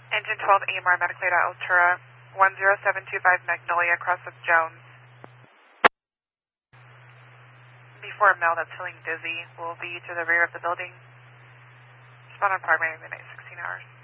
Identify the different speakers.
Speaker 1: Engine 12 AMR, medically to Altura, 10725 Magnolia, cross with Jones. Before a male that's feeling dizzy will be to the rear of the building. Respond on primary in the next 16 hours.